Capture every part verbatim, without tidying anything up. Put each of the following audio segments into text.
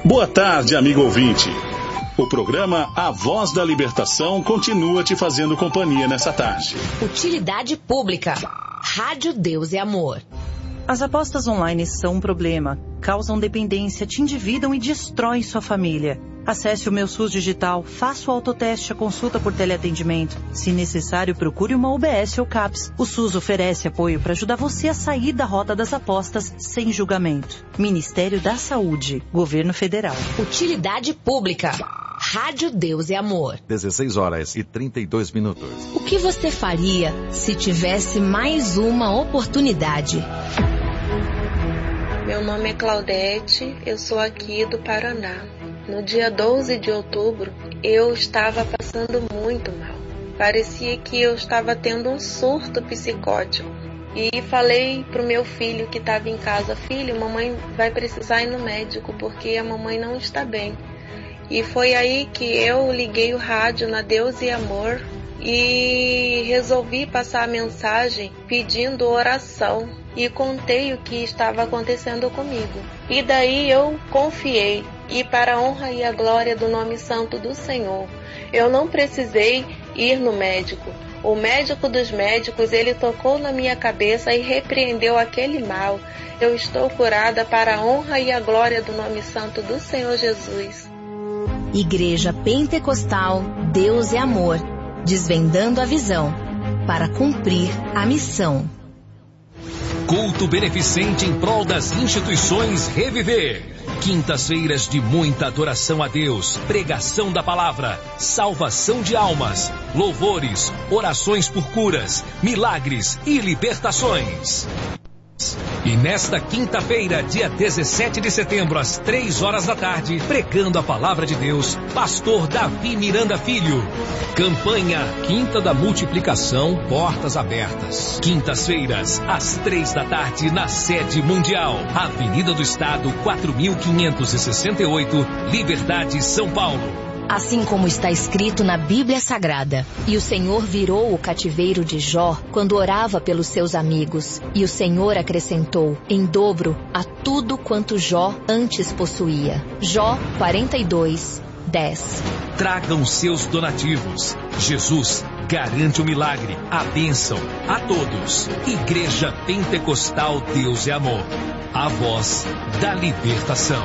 Boa tarde, amigo ouvinte. O programa A Voz da Libertação continua te fazendo companhia nessa tarde. Utilidade pública. Rádio Deus é Amor. As apostas online são um problema. Causam dependência, te endividam e destroem sua família. Acesse o Meu SUS Digital, faça o autoteste, a consulta por teleatendimento. Se necessário, procure uma U B S ou CAPS. O SUS oferece apoio para ajudar você a sair da rota das apostas sem julgamento. Ministério da Saúde, Governo Federal. Utilidade pública. Rádio Deus é Amor. dezesseis horas e trinta e dois minutos. O que você faria se tivesse mais uma oportunidade? Meu nome é Claudete, eu sou aqui do Paraná. No dia doze de outubro, eu estava passando muito mal. Parecia que eu estava tendo um surto psicótico. E falei pro meu filho que estava em casa: filho, mamãe vai precisar ir no médico porque a mamãe não está bem. E foi aí que eu liguei o rádio na Deus e Amor e resolvi passar a mensagem pedindo oração. E contei o que estava acontecendo comigo. E daí eu confiei, e para a honra e a glória do nome santo do Senhor, eu não precisei ir no médico. O médico dos médicos, ele tocou na minha cabeça e repreendeu aquele mal. Eu estou curada para a honra e a glória do nome santo do Senhor Jesus. Igreja Pentecostal Deus é Amor, desvendando a visão para cumprir a missão. Culto beneficente em prol das instituições Reviver. Quintas-feiras de muita adoração a Deus, pregação da palavra, salvação de almas, louvores, orações por curas, milagres e libertações. E nesta quinta-feira, dia dezessete de setembro, às três horas da tarde, pregando a palavra de Deus, pastor Davi Miranda Filho. Campanha Quinta da Multiplicação, portas abertas. Quintas-feiras, às três da tarde, na sede mundial, Avenida do Estado, quatro mil quinhentos e sessenta e oito, Liberdade, São Paulo. Assim como está escrito na Bíblia Sagrada, e o Senhor virou o cativeiro de Jó quando orava pelos seus amigos, e o Senhor acrescentou em dobro a tudo quanto Jó antes possuía. Jó quarenta e dois, dez. Tragam seus donativos. Jesus garante o milagre, a bênção a todos. Igreja Pentecostal Deus é Amor, a voz da libertação.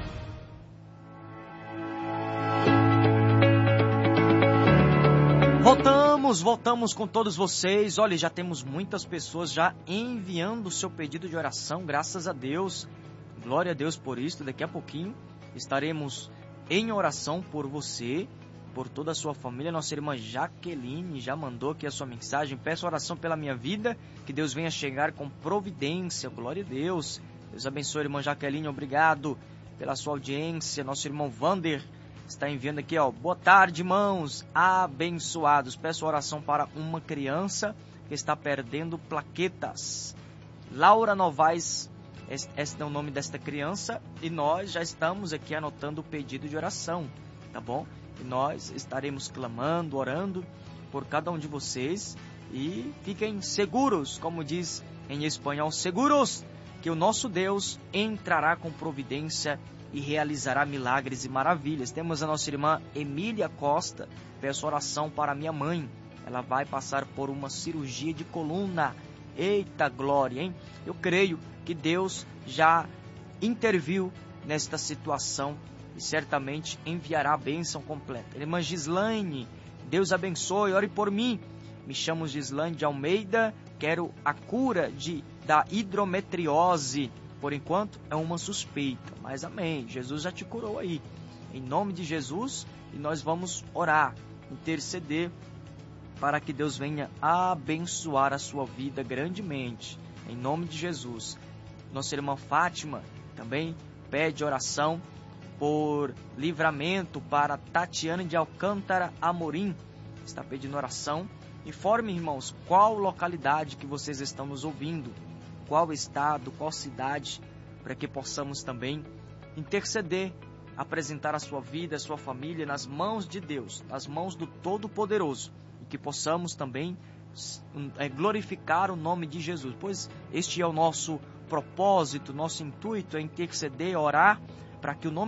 Voltamos, voltamos com todos vocês. Olha, já temos muitas pessoas já enviando o seu pedido de oração, graças a Deus. Glória a Deus por isso. Daqui a pouquinho estaremos em oração por você, por toda a sua família. Nossa irmã Jaqueline já mandou aqui a sua mensagem. Peço oração pela minha vida, que Deus venha chegar com providência. Glória a Deus. Deus abençoe, irmã Jaqueline. Obrigado pela sua audiência. Nosso irmão Vander está enviando aqui, ó. Boa tarde, irmãos abençoados. Peço oração para uma criança que está perdendo plaquetas. Laura Novaes, esse é o nome desta criança. E nós já estamos aqui anotando o pedido de oração, tá bom? E nós estaremos clamando, orando por cada um de vocês. E fiquem seguros, como diz em espanhol, seguros, que o nosso Deus entrará com providência e realizará milagres e maravilhas. Temos a nossa irmã Emília Costa. Peço oração para minha mãe. Ela vai passar por uma cirurgia de coluna. Eita glória, hein? Eu creio que Deus já interviu nesta situação e certamente enviará a bênção completa. Irmã Gislaine, Deus abençoe, ore por mim. Me chamo Gislaine de Almeida, quero a cura de, da hidrometriose. Por enquanto é uma suspeita, mas amém, Jesus já te curou aí, em nome de Jesus. E nós vamos orar, interceder para que Deus venha abençoar a sua vida grandemente, em nome de Jesus. Nossa irmã Fátima também pede oração por livramento para Tatiane de Alcântara Amorim, está pedindo oração. Informe, irmãos, qual localidade que vocês estão nos ouvindo, qual estado, qual cidade, para que possamos também interceder, apresentar a sua vida, a sua família nas mãos de Deus, nas mãos do Todo-Poderoso, e que possamos também glorificar o nome de Jesus, pois este é o nosso propósito, nosso intuito é interceder, orar, para que o nome